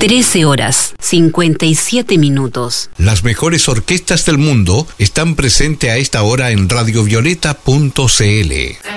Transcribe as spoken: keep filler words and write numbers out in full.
trece horas, cincuenta y siete minutos. Las mejores orquestas del mundo están presentes a esta hora en radio violeta punto c l.